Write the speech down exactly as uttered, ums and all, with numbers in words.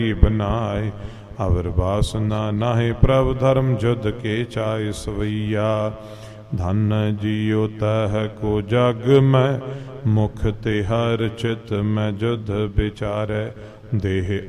बनाए अवर वासना नाहे प्रभ धर्म जुद के चाय सवैया। धन जियो तह को जग में मुख तिहर चित में जुद विचारै देह